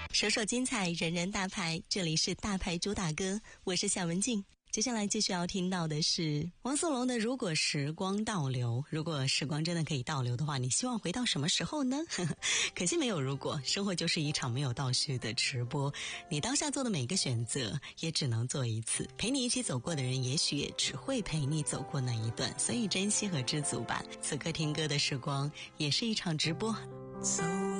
首首精彩，人人大牌，这里是大牌主打歌，我是夏文静。接下来继续要听到的是王颂龙的《如果时光倒流》。如果时光真的可以倒流的话，你希望回到什么时候呢？可惜没有如果，生活就是一场没有倒叙的直播。你当下做的每个选择也只能做一次，陪你一起走过的人也许也只会陪你走过那一段，所以珍惜和知足吧。此刻听歌的时光也是一场直播。